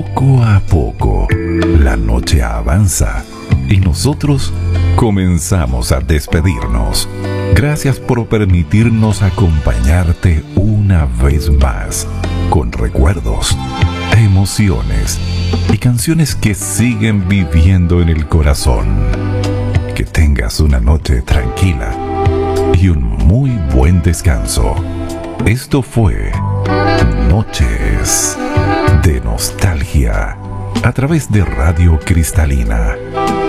Poco a poco, la noche avanza y nosotros comenzamos a despedirnos. Gracias por permitirnos acompañarte una vez más, con recuerdos, emociones y canciones que siguen viviendo en el corazón. Que tengas una noche tranquila y un muy buen descanso. Esto fue Noches de Nostalgia a través de Radio Cristalina.